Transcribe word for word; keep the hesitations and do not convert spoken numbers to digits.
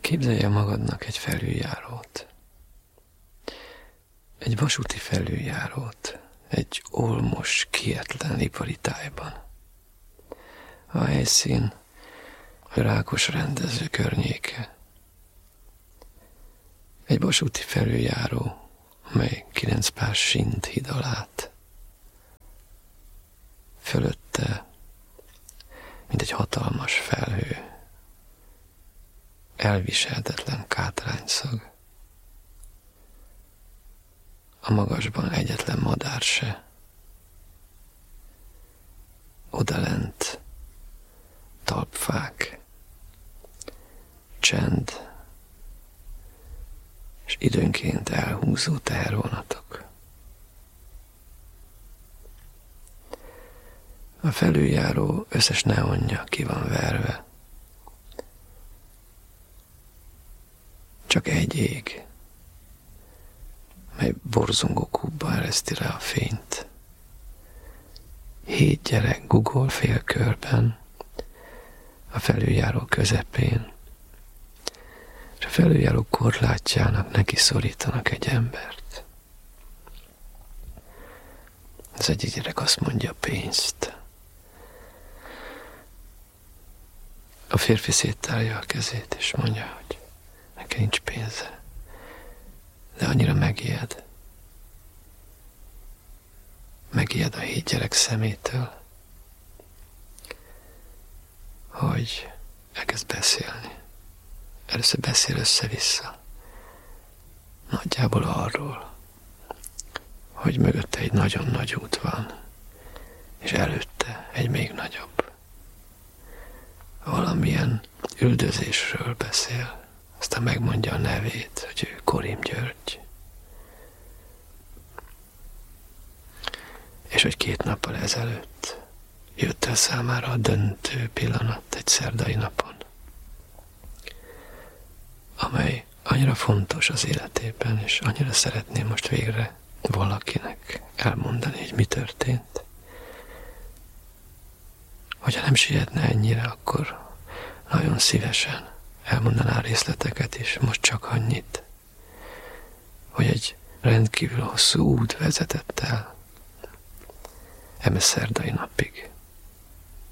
Képzelje magadnak egy felüljárót. Egy vasúti felüljárót, egy olmos, kietlen ipari tájban. A helyszín a Rákos rendező környéke. Egy vasúti felüljáró, mely kilenc pár sínt hidal át. Fölötte, mint egy hatalmas felhő, elviselhetetlen kátrányszag. A magasban egyetlen madár se. Odalent talpfák, csend, és időnként elhúzó tehervonatok. A felüljáró összes neonja ki van verve. Csak egy ég, mely borzongó kubba ereszti rá a fényt. Hét gyerek gugol félkörben, a felüljáró közepén, és a felüljáró korlátjának neki szorítanak egy embert. Az egyik gyerek azt mondja, pénzt. A férfi széttárja a kezét, és mondja, hogy neki nincs pénze, de annyira megijed. Megijed a hét gyerek szemétől, hogy elkezd beszélni. Először beszél össze-vissza. Nagyjából arról, hogy mögötte egy nagyon nagy út van, és előtte egy még nagyobb. Valamilyen üldözésről beszél, aztán megmondja a nevét, hogy ő Korim György. És hogy két nappal ezelőtt jött el számára a döntő pillanat egy szerdai napon, amely annyira fontos az életében, és annyira szeretném most végre valakinek elmondani, hogy mi történt. Hogyha nem sietne ennyire, akkor nagyon szívesen elmondaná részleteket is, most csak annyit, hogy egy rendkívül hosszú út vezetett el eme szerdai napig.